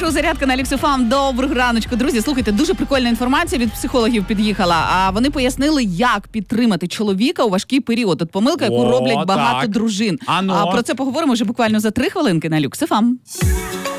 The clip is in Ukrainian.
Шоу «Зарядка» на Ліксофам. Доброго раночку, друзі. Слухайте, дуже прикольна інформація від психологів під'їхала. А вони пояснили, як підтримати чоловіка у важкий період. От помилка, яку роблять багато дружин. А про це поговоримо вже буквально за 3 хвилинки на Ліксофам.